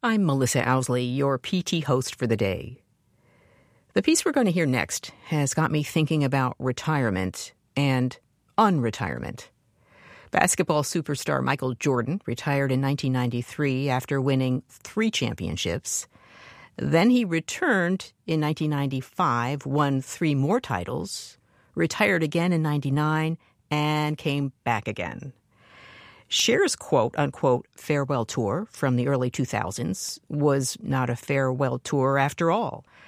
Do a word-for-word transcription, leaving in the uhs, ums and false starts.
I'm Melissa Owsley, your P T host for the day. The piece we're going to hear next has got me thinking about retirement and unretirement. Basketball superstar Michael Jordan retired in nineteen ninety-three after winning three championships. Then he returned in nineteen ninety-five, won three more titles, retired again in ninety-nine, and came back again. Cher's quote-unquote farewell tour from the early two thousands was not a farewell tour after all.